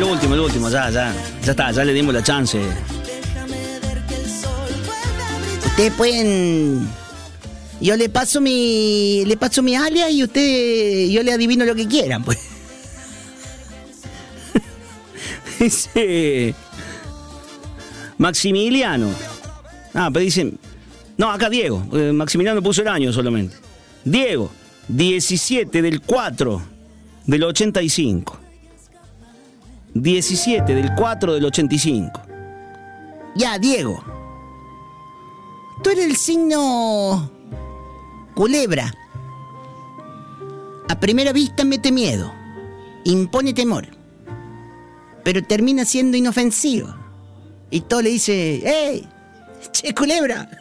el último, ya está, ya le dimos la chance. Ustedes pueden... Yo le paso mi alias y yo le adivino lo que quieran, pues. Dice Maximiliano. Pero dicen... No, acá Diego. Maximiliano puso el año solamente. Diego, 17 del 4 del 85. 17 del 4 del 85. Ya, Diego. Tú eres el signo... Culebra. A primera vista mete miedo. Impone temor. Pero termina siendo inofensivo. Y todo le dice... ¡Ey! ¡Che, culebra!